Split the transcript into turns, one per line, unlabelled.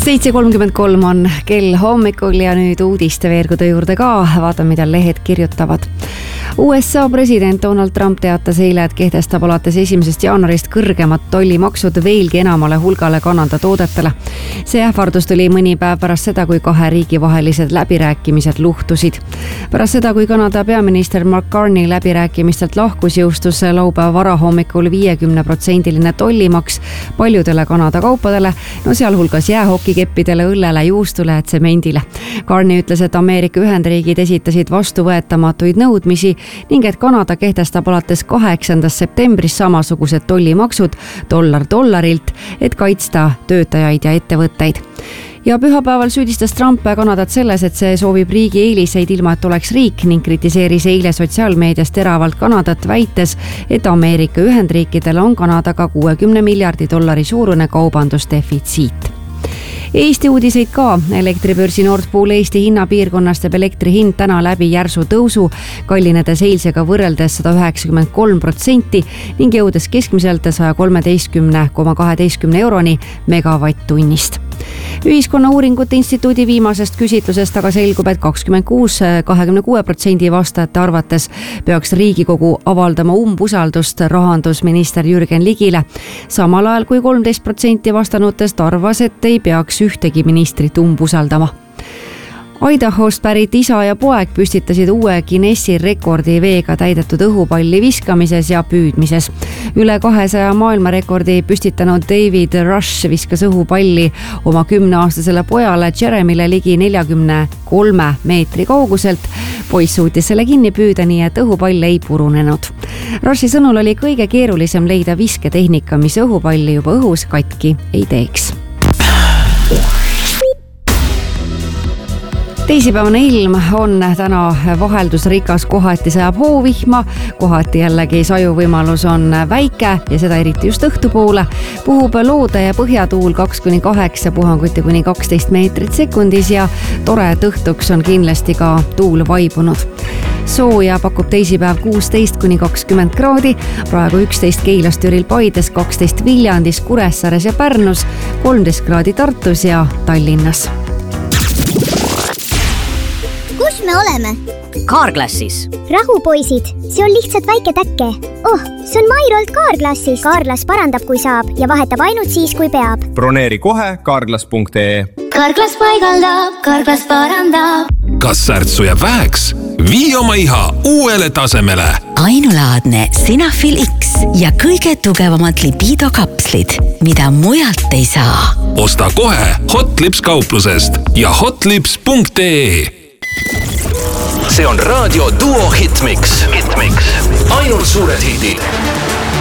7:33 on kell hommikul ja nüüd uudiste veergude juurde ka. Vaatame, mida lehed kirjutavad. USA president Donald Trump teatas eile, et kehtestab alates 1. jaanuarist kõrgemad tollimaksud veelgi enamale hulgale Kanada toodetele. See ähvardus tuli mõni päev pärast seda, kui kahe riigi vahelised läbirääkimised luhtusid. Pärast seda, kui Kanada peaminister Mark Carney läbirääkimistelt lahkus, jõustus laupäeva varahommikul 50% tollimaks paljudele Kanada kaupadele, sealhulgas jäähokikeppidele, õllele, juustule ja tsemendile. Carney ütles, et Ameerika Ühendriigid esitasid vastuvõetamatuid nõudmisi ning et Kanada kehtestab alates 8. septembrist samasugused tollimaksud dollar dollarilt, et kaitsta töötajaid ja ettevõtteid. Ja pühapäeval süüdistas Trump Kanadat selles, et see soovib riigi eeliseid ilma, et oleks riik, ning kritiseeris eile sotsiaalmeedias teravalt Kanadat, väites, et Ameerika Ühendriikidel on Kanadaga $60 miljardi suurune kaubandusdefitsiit. Eesti uudiseid ka. Elektribörsi Nord Pool Eesti hinnapiirkonnast teeb elektri hind täna läbi järsu tõusu, kallinedes eilsega võrreldes 193% ning jõudes keskmiselt 113,12 euroni megavatt-tunnist. Ühiskonnauuringute instituudi viimasest küsitlusest aga selgub, et 26% vastajate arvates peaks Riigikogu avaldama umbusaldust rahandusminister Jürgen Ligile, samal ajal kui 13% vastanutest arvas, et ei peaks ühtegi ministrit umbusaldama. Idahost pärit isa ja poeg püstitasid uue Guinessi rekordi veega täidetud õhupalli viskamises ja püüdmises. Üle 200 maailmarekordi püstitanud David Rush viskas õhupalli oma 10-aastasele pojale Jeremyle ligi 43 meetri kauguselt. Poiss suutis selle kinni püüda, nii et õhupall ei purunenud. Rushi sõnul oli kõige keerulisem leida visketehnika, mis õhupalli juba õhus katki ei teeks. Teisipäevane ilm on täna vaheldusrikas, kohati sajab hoovihma, kohati jällegi saju võimalus on väike ja seda eriti just õhtupoole. Puhub loode ja põhjatuul 2-8, puhanguti kuni 12 meetrit sekundis ja tore, et õhtuks on kindlasti ka tuul vaibunud. Sooja pakub teisipäev 16-20 kraadi, praegu 11 Keilas, Türil, Paides, 12 Viljandis, Kuressaares ja Pärnus, 13 kraadi Tartus ja Tallinnas.
Kus me oleme?
Carglassis.
Rahu, poisid, see on lihtsalt väike täkke. See on Mairolt Carglassis. Carglass parandab, kui saab ja vahetab ainult siis, kui peab.
Broneeri kohe carglass.ee.
Carglass paigaldab, Carglass parandab.
Kas särtsu jääb väheks? Vii oma iha uuele tasemele.
Ainulaadne Sinafil X ja kõige tugevamad lipidokapslid, mida mujalt ei saa.
Osta kohe Hotlips kauplusest ja hotlips.ee.
See on Raadio Duo Hitmix. Ainult suured hitid.